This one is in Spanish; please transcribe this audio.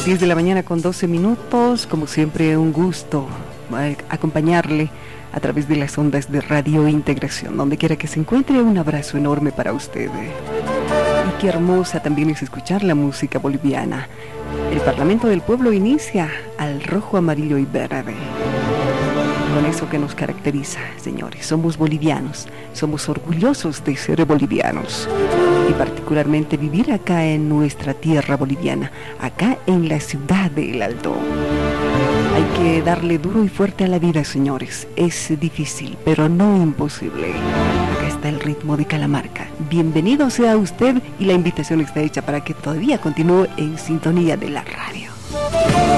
10 de la mañana con 12 minutos, como siempre un gusto acompañarle a través de las ondas de Radio Integración, donde quiera que se encuentre. Un abrazo enorme para usted. Y qué hermosa también es escuchar la música boliviana. El Parlamento del Pueblo inicia al rojo, amarillo y verde. Con eso que nos caracteriza, señores, somos bolivianos, somos orgullosos de ser bolivianos y particularmente vivir acá en nuestra tierra boliviana, acá en la ciudad de El Alto. Hay que darle duro y fuerte a la vida, señores. Es difícil, pero no imposible. Acá está el ritmo de Calamarca. Bienvenido sea usted y la invitación está hecha para que todavía continúe en sintonía de la radio.